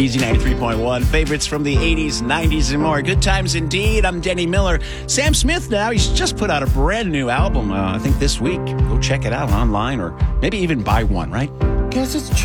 Easy 93.1. Favorites from the 80s, 90s, and more. Good times indeed. I'm Denny Miller. Sam Smith now. He's just put out a brand new album, I think this week. Go check it out online or maybe even buy one, right? Guess it's